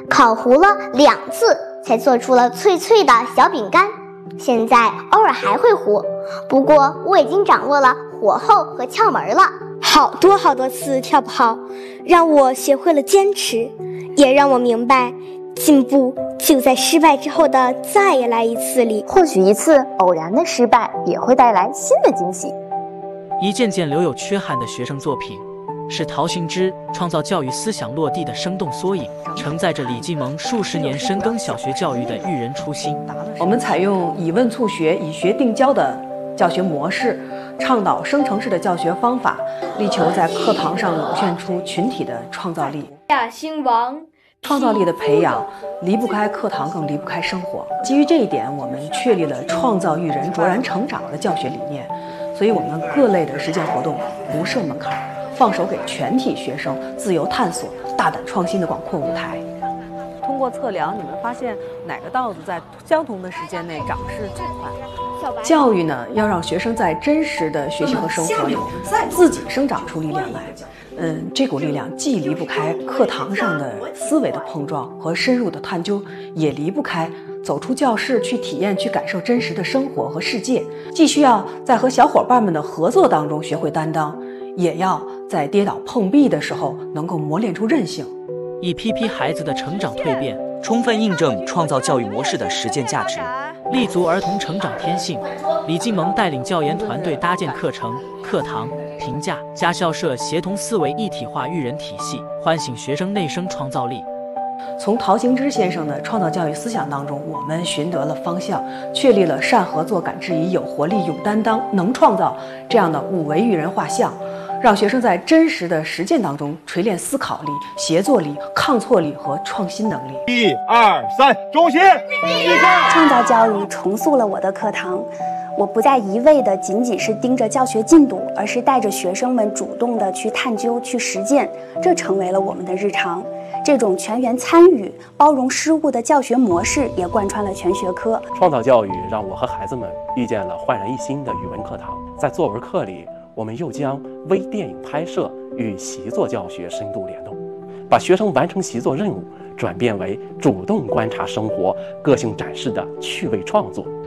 烤糊了2次才做出了脆脆的小饼干。现在偶尔还会糊，不过我已经掌握了火候和窍门了。 好多次跳不好，让我学会了坚持，也让我明白进步就在失败之后的再来一次里。 或许一次偶然的失败也会带来新的惊喜。 一件件留有缺憾的学生作品，是陶行知创造教育思想落地的生动缩影，承载着李继萌数十年深耕小学教育的育人初心。 我们采用以问促学、以学定教的教学模式，倡导生成式的教学方法，力求在课堂上涌现出群体的创造力。 兴亡， 创造力的培养离不开课堂，更离不开生活。基于这一点，我们确立了创造育人、卓然成长的教学理念。所以我们各类的实践活动不设门槛，放手给全体学生自由探索、大胆创新的广阔舞台。通过测量，你们发现哪个稻子在相同的时间内长势最快？教育呢，要让学生在真实的学习和生活里自己生长出力量来。这股力量既离不开课堂上的思维的碰撞和深入的探究，也离不开走出教室去体验、去感受真实的生活和世界。既需要在和小伙伴们的合作当中学会担当，也要在跌倒碰壁的时候能够磨练出韧性。 一批批孩子的成长蜕变， 充分印证创造教育模式的实践价值， 立足儿童成长天性。李继萌带领教研团队搭建课程、课堂、评价、家校社协同思维一体化育人体系，唤醒学生内生创造力。 从陶行知先生的创造教育思想当中，我们寻得了方向，确立了善合作、感知宜、有活力、有担当、能创造这样的5维育人画像，让学生在真实的实践当中锤炼思考力、协作力、抗挫力和创新能力。 1、2、3，中心！ 创造教育重塑了我的课堂，我不再一味的仅仅是盯着教学进度，而是带着学生们主动的去探究、去实践，这成为了我们的日常。这种全员参与、包容失误的教学模式也贯穿了全学科。 创造教育让我和孩子们遇见了焕然一新的语文课堂。在作文课里，我们又将微电影拍摄与习作教学深度联动，把学生完成习作任务转变为主动观察生活、个性展示的趣味创作。